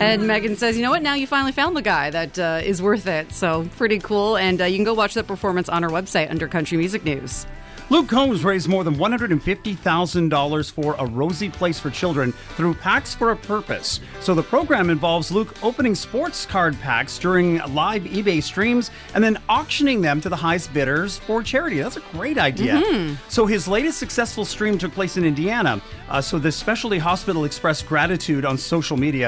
And Megan says, you know what? Now you finally found the guy that is worth it. So pretty cool. And you can go watch that performance on our website under Country Music News. Luke Combs raised more than $150,000 for a Rosie Place for Children through Packs for a Purpose. So the program involves Luke opening sports card packs during live eBay streams and then auctioning them to the highest bidders for charity. That's a great idea. So his latest successful stream took place in Indiana. So the specialty hospital expressed gratitude on social media.